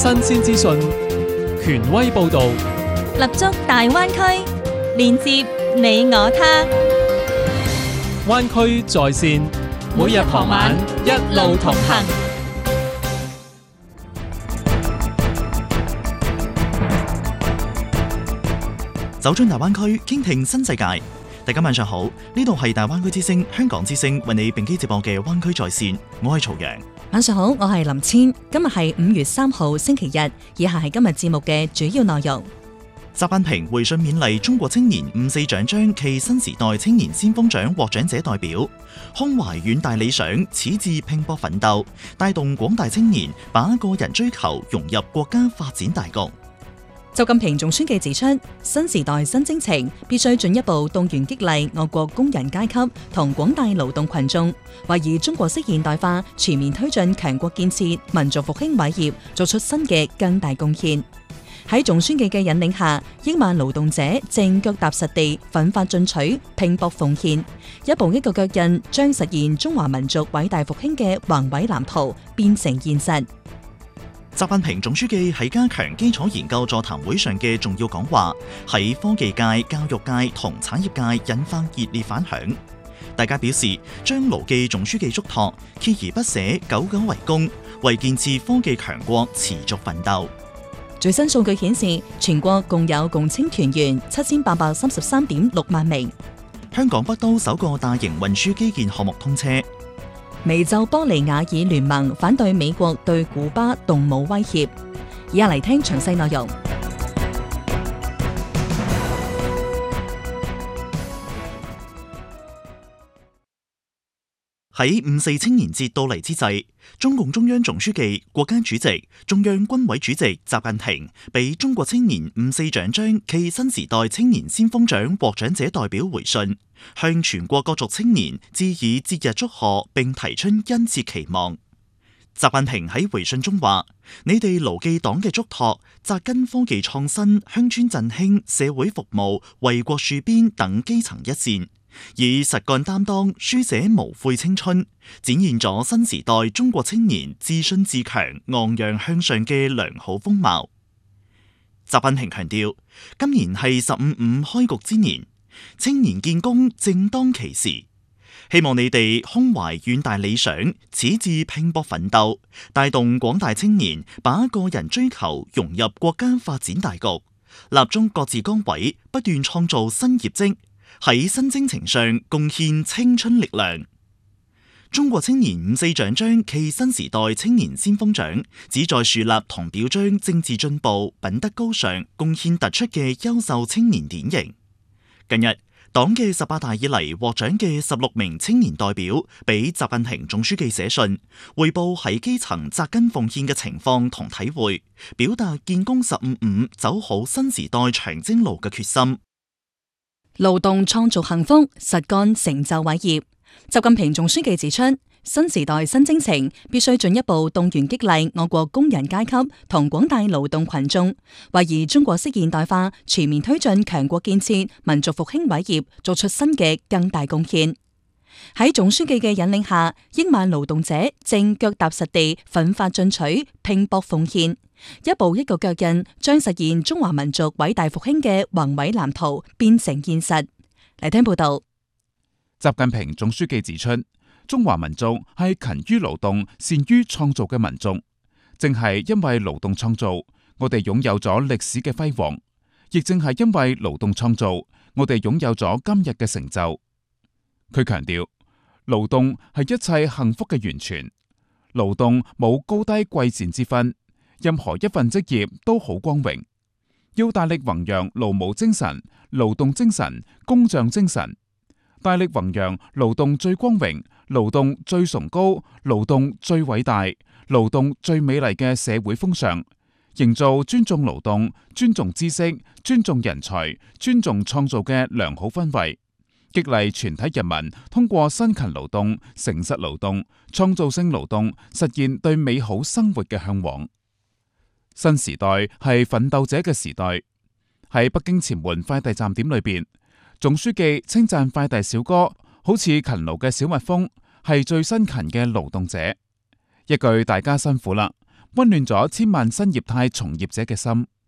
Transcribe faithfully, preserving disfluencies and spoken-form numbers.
新鮮資訊，權威報導， 立足大灣區，連接你我他。 灣區在線，每日傍晚一路同行。 走進大灣區，傾聽新世界。大家晚上好，呢度係大灣區之聲香港之聲為你並機直播嘅灣區在線，我係曹陽。 晚上好，我係林千。今日係五月三號星期日，以下係今日節目嘅主要內容。 習近平回信勉勵中國青年五四獎章暨新時代青年先鋒獎獲獎者代表，胸懷遠大理想，矢志拼搏奮鬥，帶動廣大青年把個人追求融入國家發展大局。 習近平總書記指出，新時代新征程必須進一步動員激勵我國工人階級同廣大勞動群眾，為以中國式現代化全面推進強國建設、民族復興偉業作出新嘅更大貢獻。喺總書記嘅引領下，億萬勞動者正腳踏實地、奮發進取、拼搏奉獻，一步一個腳印，將實現中華民族偉大復興嘅宏偉藍圖變成現實。 習近平總書記喺加強基礎研究座談會上嘅重要講話，喺科技界、教育界同產業界引發熱烈反響。大家表示將牢記總書記囑託，鍥而不捨，久久為功，為建設科技強國持續奮鬥。 最新數據顯示，全國共有共青團員七千八百三十三點六萬名。 香港北都首個大型運輸基建項目通車。 美洲玻利瓦爾聯盟反對美國對古巴動武威脅。以下嚟聽詳細內容。 喺五四青年節到嚟之際，中共中央總書記、國家主席、中央軍委主席習近平俾中國青年五四獎章暨新時代青年先鋒獎獲獎者代表回信，向全國各族青年致以節日祝賀，並提出殷切期望。習近平喺回信中話：你哋牢記黨嘅囑託，紮根科技創新、鄉村振興、社會服務、為國戍邊等基層一線，以實幹擔當書寫無悔青春，展現咗新時代中國青年自信自強、昂揚向上嘅良好風貌。習近平強調，今年係十五五開局之年，青年建功正當其時，希望你哋胸懷遠大理想，矢志拼搏奮鬥，帶動廣大青年把個人追求融入國家發展大局，立中各自崗位，不斷創造新業績，喺新征程上貢獻青春力量。中國青年五四獎章暨新時代青年先鋒獎旨在樹立同表彰政治進步、品德高尚、貢獻突出嘅優秀青年典型。近日，黨嘅十八大以嚟獲獎嘅十六名青年代表，俾習近平總書記寫信，匯報喺基層紮根奉獻嘅情況同體會，表達建功十五五走好新時代長征路嘅決心。 勞動創造幸福，實幹成就偉業。習近平總書記指出，新時代新征程必須進一步動員激勵我國工人階級同廣大勞動群眾，為以中國式現代化全面推進強國建設、民族復興偉業作出新嘅更大貢獻。喺總書記嘅引領下，億萬勞動者正腳踏實地、奮發進取、拼搏奉獻，一步一個腳印，將實現中華民族偉大復興嘅宏偉藍圖變成現實。嚟聽報道。 習近平總書記指出，中華民族係勤於勞動、善於創造嘅民族，正係因為勞動創造，我哋擁有咗歷史嘅輝煌，亦正係因為勞動創造，我哋擁有咗今日嘅成就。佢強調，勞動係一切幸福嘅源泉，勞動冇高低貴賤之分，任何一份職業都好光榮。要大力弘揚勞務精神、勞動精神、工匠精神，大力弘揚勞動最光榮、勞動最崇高、勞動最偉大、勞動最美麗嘅社會風尚，營造尊重勞動、尊重知識、尊重人才、尊重創造嘅良好氛圍，激勵全體人民通過辛勤勞動、誠實勞動、創造性勞動，實現對美好生活嘅向往。新時代係奮鬥者嘅時代。喺北京前門快遞站點裏邊，總書記稱讚快遞小哥好似勤勞嘅小蜜蜂，係最辛勤嘅勞動者。一句大家辛苦啦， 溫暖咗千萬新業態從業者嘅心。